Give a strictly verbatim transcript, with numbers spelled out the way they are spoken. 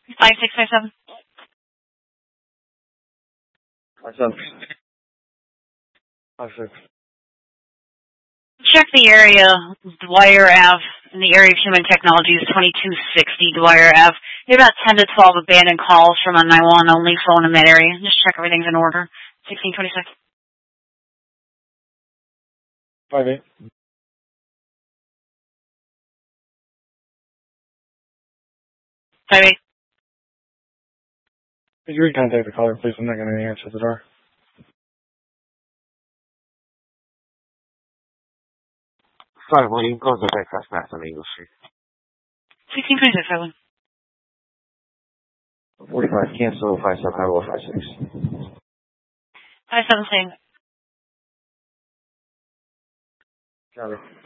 five six five seven. Five seven. Five six. Check the area, Dwyer Ave, in the area of human technology is twenty-two sixty Dwyer Ave. There are about ten to twelve abandoned calls from a nine one one only phone in that area. Just check everything's in order. sixteen twenty-six. Five eight. Five eight. Could you recontact the caller, please? I'm not going to answer the door. Sorry, well, you can close the breakfast mass on Eagle Street. sixteen twenty-six, Evan. forty-five, cancel, five seven, I roll five six. five seven, same. Got it.